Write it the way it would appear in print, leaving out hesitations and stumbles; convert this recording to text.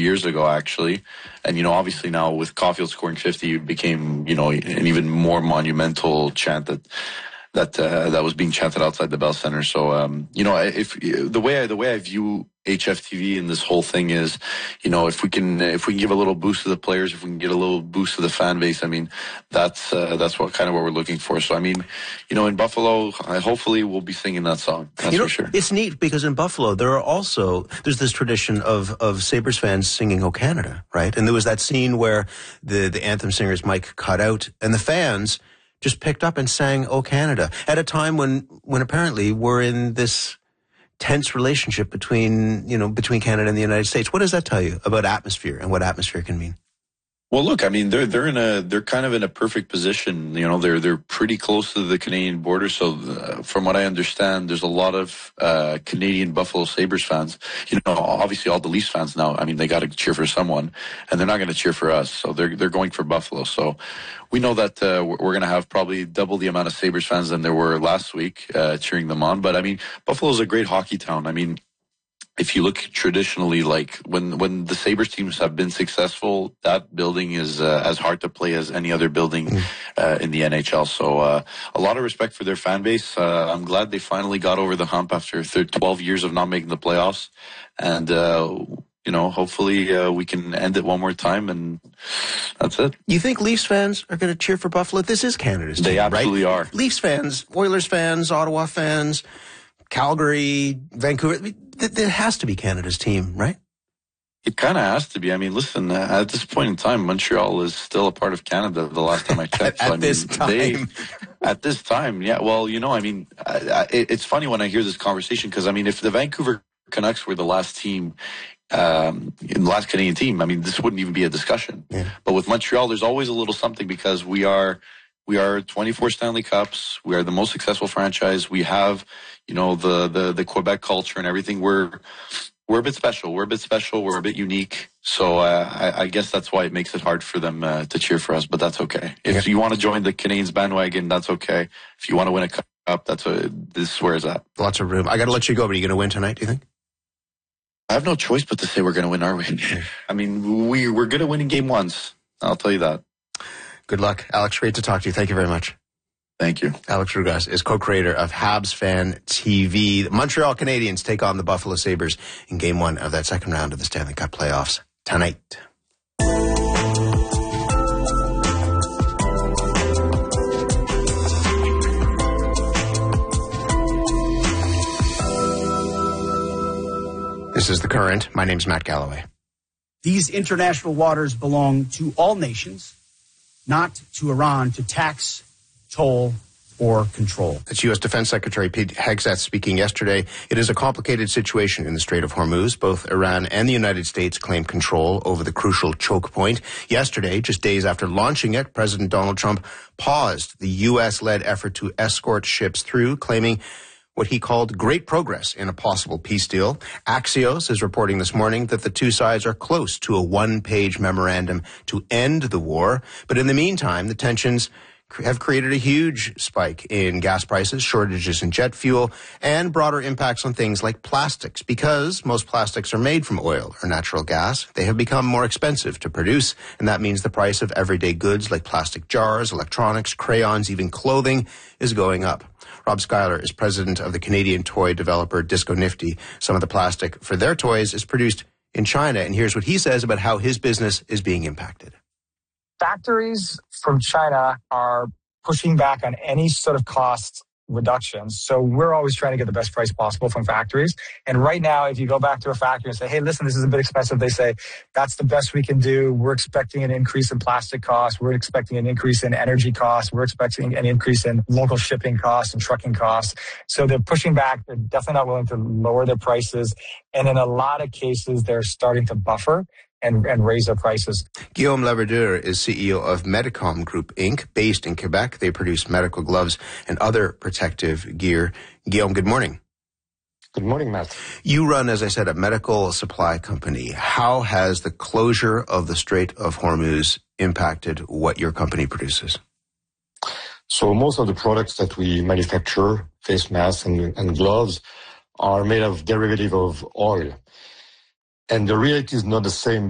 years ago, actually. And, obviously now with Caulfield scoring 50, it became, an even more monumental chant that was being chanted outside the Bell Center. So, if the way I view HFTV and this whole thing is, if we can give a little boost to the players, if we can get a little boost to the fan base, that's what we're looking for. So, in Buffalo, hopefully we'll be singing that song. That's for sure. It's neat because in Buffalo, there's this tradition of Sabres fans singing "O Canada," right? And there was that scene where the anthem singer's mic cut out and the fans just picked up and sang "O Canada" at a time when apparently we're in this tense relationship between Canada and the United States. What does that tell you about atmosphere and what atmosphere can mean? Well, look, they're kind of in a perfect position. They're pretty close to the Canadian border. So from what I understand, there's a lot of Canadian Buffalo Sabres fans. Obviously all the Leafs fans now, they got to cheer for someone, and they're not going to cheer for us. So they're going for Buffalo. So we know that we're going to have probably double the amount of Sabres fans than there were last week cheering them on. But Buffalo's a great hockey town. If you look traditionally, like when the Sabres teams have been successful, that building is as hard to play as any other building in the NHL. So a lot of respect for their fan base. I'm glad they finally got over the hump after 12 years of not making the playoffs. And, hopefully we can end it one more time, and that's it. You think Leafs fans are going to cheer for Buffalo? This is Canada's team, They absolutely right? are. Leafs fans, Oilers fans, Ottawa fans, Calgary, Vancouver. It has to be Canada's team, right? It kind of has to be. Listen, at this point in time, Montreal is still a part of Canada. The last time I checked, at this time, yeah. Well, it's funny when I hear this conversation because if the Vancouver Canucks were the last team, in the last Canadian team, this wouldn't even be a discussion. Yeah. But with Montreal, there's always a little something because we are 24 Stanley Cups. We are the most successful franchise. We have, the Quebec culture and everything. We're a bit special. We're a bit unique. So I guess that's why it makes it hard for them to cheer for us. But that's okay. If you want to join the Canadiens bandwagon, that's okay. If you want to win a cup, this is where it's at. Lots of room. I got to let you go. But are you going to win tonight? Do you think? I have no choice but to say we're going to win our win. We're going to win in game ones. I'll tell you that. Good luck. Alex, great to talk to you. Thank you very much. Thank you. Alex Rugas is co-creator of Habs Fan TV. The Montreal Canadiens take on the Buffalo Sabres in Game 1 of that second round of the Stanley Cup playoffs tonight. This is The Current. My name's Matt Galloway. These international waters belong to all nations, not to Iran to tax, toll, or control. That's U.S. Defense Secretary Pete Hegseth speaking yesterday. It is a complicated situation in the Strait of Hormuz. Both Iran and the United States claim control over the crucial choke point. Yesterday, just days after launching it, President Donald Trump paused the U.S.-led effort to escort ships through, claiming what he called great progress in a possible peace deal. Axios is reporting this morning that the two sides are close to a one-page memorandum to end the war. But in the meantime, the tensions have created a huge spike in gas prices, shortages in jet fuel, and broader impacts on things like plastics. Because most plastics are made from oil or natural gas, they have become more expensive to produce, and that means the price of everyday goods like plastic jars, electronics, crayons, even clothing is going up. Rob Schuyler is president of the Canadian toy developer Disco Nifty. Some of the plastic for their toys is produced in China, and here's what he says about how his business is being impacted. Factories from China are pushing back on any sort of cost reductions. So we're always trying to get the best price possible from factories. And right now, if you go back to a factory and say, hey, listen, this is a bit expensive, they say, that's the best we can do. We're expecting an increase in plastic costs. We're expecting an increase in energy costs. We're expecting an increase in local shipping costs and trucking costs. So they're pushing back. They're definitely not willing to lower their prices. And in a lot of cases, they're starting to buffer and raise their prices. Guillaume Laverdure is CEO of Medicom Group, Inc., based in Quebec. They produce medical gloves and other protective gear. Guillaume, good morning. Good morning, Matt. You run, as I said, a medical supply company. How has the closure of the Strait of Hormuz impacted what your company produces? So most of the products that we manufacture, face masks and gloves, are made of derivative of oil. And the reality is not the same